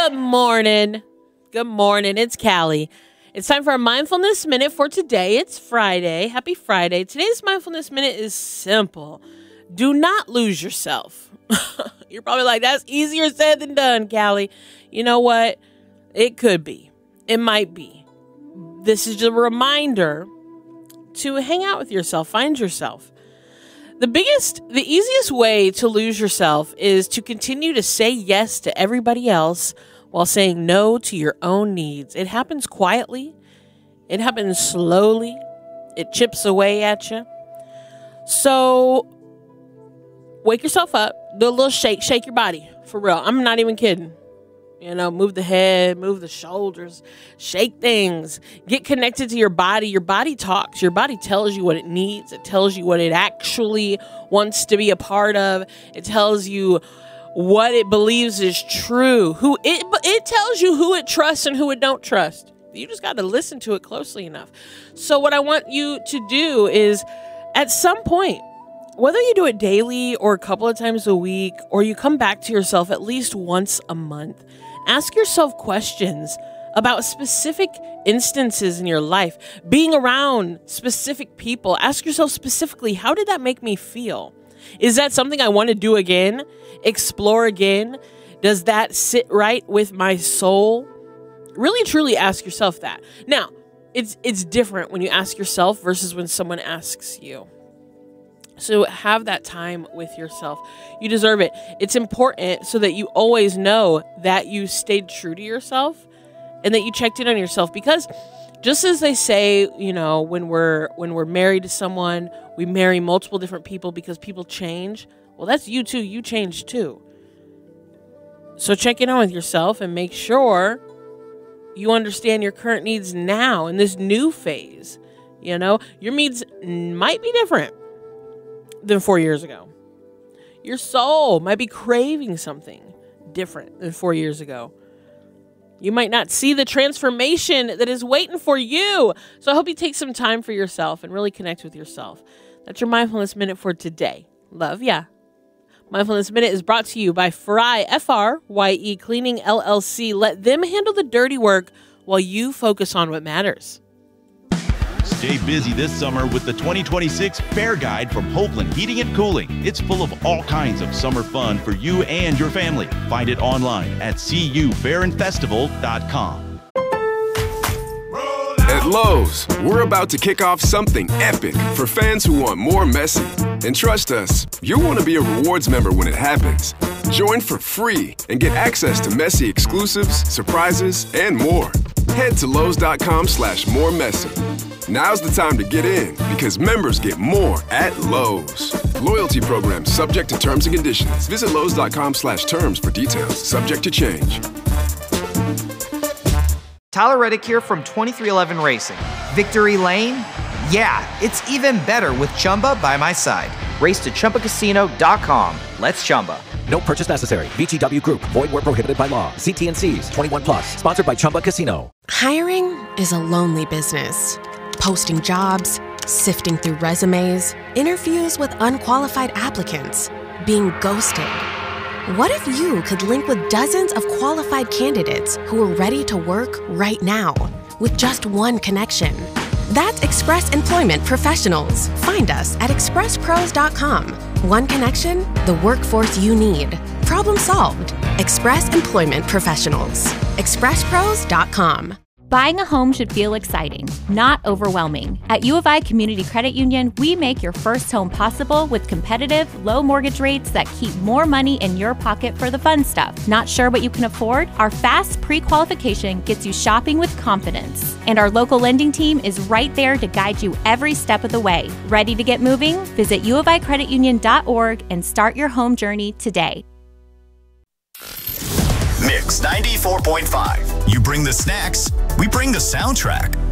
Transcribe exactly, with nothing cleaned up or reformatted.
Good morning. Good morning. It's Callie. It's time for a Mindfulness Minute for today. It's Friday. Happy Friday. Today's Mindfulness Minute is simple. Do not lose yourself. You're probably like, that's easier said than done, Callie. You know what? It could be. It might be. This is just a reminder to hang out with yourself. Find yourself. The biggest, the easiest way to lose yourself is to continue to say yes to everybody else while saying no to your own needs. It happens quietly. It happens slowly. It chips away at you. So wake yourself up. Do a little shake. Shake your body. For real. I'm not even kidding. You know, move the head, move the shoulders, shake things, get connected to your body. Your body talks. Your body tells you what it needs. It tells you what it actually wants to be a part of. It tells you what it believes is true. Who it, it tells you who it trusts and who it don't trust. You just got to listen to it closely enough. So what I want you to do is at some point, whether you do it daily or a couple of times a week, or you come back to yourself at least once a month, ask yourself questions about specific instances in your life, being around specific people. Ask yourself specifically, how did that make me feel? Is that something I want to do again? Explore again? Does that sit right with my soul? Really, truly ask yourself that. Now, it's it's different when you ask yourself versus when someone asks you. So have that time with yourself. You deserve it. It's important so that you always know that you stayed true to yourself and that you checked in on yourself. Because just as they say, you know, when we're when we're married to someone, we marry multiple different people because people change. Well, that's you too. You change too. So check in on with yourself and make sure you understand your current needs now in this new phase. You know, your needs might be different than four years ago. Your soul might be craving something different than four years ago. You might not see the transformation that is waiting for you. So I hope you take some time for yourself and really connect with yourself. That's your Mindfulness Minute for today. Love ya. Mindfulness Minute is brought to you by Fry, F R Y E Cleaning, L L C. Let them handle the dirty work while you focus on what matters. Stay busy this summer with the twenty twenty-six Fair Guide from Hopeland Heating and Cooling. It's full of all kinds of summer fun for you and your family. Find it online at c u fair and festival dot com. At Lowe's, we're about to kick off something epic for fans who want more Messi. And trust us, you'll want to be a rewards member when it happens. Join for free and get access to Messi exclusives, surprises, and more. Head to Lowe's dot com slash more Messi. Now's the time to get in because members get more at Lowe's. Loyalty program subject to terms and conditions. Visit Lowe's dot com slash terms for details. Subject to change. Tyler Reddick here from twenty-three eleven Racing. Victory Lane? Yeah, it's even better with Chumba by my side. Race to Chumba Casino dot com. Let's Chumba. No purchase necessary. V G W Group. Void where prohibited by law. See T and C's. twenty-one plus. Sponsored by Chumba Casino. Hiring is a lonely business. Posting jobs, sifting through resumes, interviews with unqualified applicants, being ghosted. What if you could link with dozens of qualified candidates who are ready to work right now with just one connection? That's Express Employment Professionals. Find us at express pros dot com. One connection, the workforce you need. Problem solved. Express Employment Professionals. express pros dot com. Buying a home should feel exciting, not overwhelming. At U of I Community Credit Union, we make your first home possible with competitive, low mortgage rates that keep more money in your pocket for the fun stuff. Not sure what you can afford? Our fast pre-qualification gets you shopping with confidence. And our local lending team is right there to guide you every step of the way. Ready to get moving? Visit u of i credit union dot org and start your home journey today. Mix ninety-four point five. You bring the snacks, we bring the soundtrack.